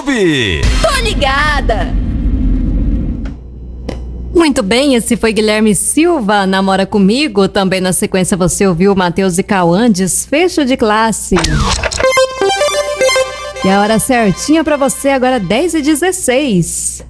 ouve. Tô ligada. Muito bem, esse foi Guilherme Silva, Namora Comigo. Também na sequência você ouviu Matheus e Cauã, Desfecho de Classe. E a hora certinha pra você agora, 10h16.